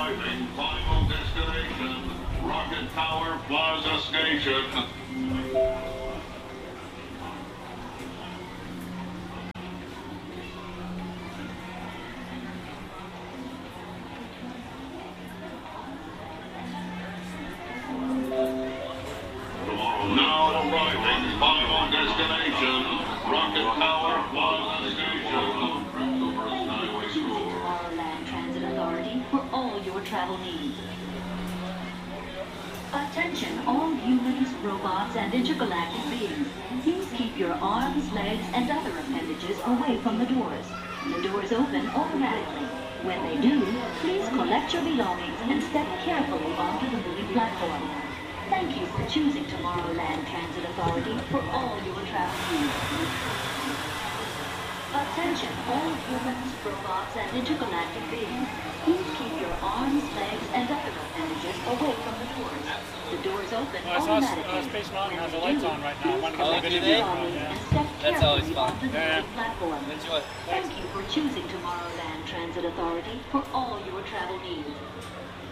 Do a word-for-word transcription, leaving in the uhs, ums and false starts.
arriving. Final destination, Rocket Tower Plaza Station. Now arriving, final destination, Rocket Tower Plaza Station. Tomorrowland Transit Authority for all your travel needs. Attention all humans, robots, and intergalactic beings. Please keep your arms, legs, and other appendages away from the doors. The doors open automatically. When they do, please collect your belongings and step carefully onto the moving platform. Thank you for choosing Tomorrowland Transit Authority for all your travel needs. Attention all humans, robots, and intergalactic beings. Please keep your arms, legs, and other appendages away from the doors. The doors open Oh, I saw automatically. uh, Space Mountain has the When lights they on do, right now. I want to go please look collect at your it. belongings Yeah. and step That's always carefully fun. onto the Yeah. moving platform. Enjoy. Thank you for choosing Tomorrowland Transit Authority for all your travel needs.